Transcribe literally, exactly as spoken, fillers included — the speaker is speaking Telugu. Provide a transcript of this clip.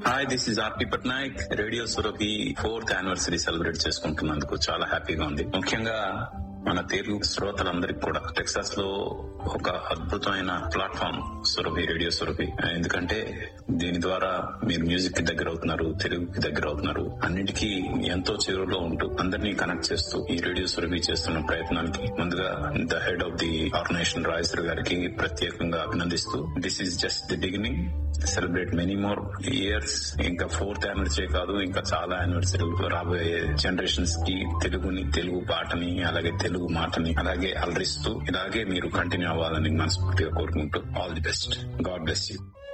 Hi, this is RP Patnaik. Radio Surabhi fourth anniversary celebrate చేసుకుంటున్నందుకు చాలా హ్యాపీగా ఉంది. ముఖ్యంగా మన తెలుగు శ్రోతలందరికీ కూడా టెక్సాస్ లో ఒక అద్భుతమైన ప్లాట్ఫామ్ సురభి, రేడియో సురభి. ఎందుకంటే దీని ద్వారా మీరు మ్యూజిక్ కి దగ్గర అవుతున్నారు, తెలుగుకి దగ్గర అవుతున్నారు, అన్నిటికీ ఎంతో చేరువలో ఉంటూ అందరినీ కనెక్ట్ చేస్తూ ఈ రేడియో సురభి చేస్తున్న ప్రయత్నానికి ముందుగా the head of the organisation రాయసర్ గారికి ప్రత్యేకంగా అభినందిస్తూ, this is just the beginning, celebrate many more years. ఇంకా ఫోర్త్ యానివర్సరీ కాదు, ఇంకా చాలా యానివర్సరీ రాబోయే జనరేషన్స్ కి తెలుగుని, తెలుగు పాటని, అలాగే తెలుగు మాటని అలాగే అలరిస్తూ ఇలాగే మీరు కంటిన్యూ అవ్వాలని మనస్ఫూర్తిగా కోరుకుంటూ all the best. God bless you.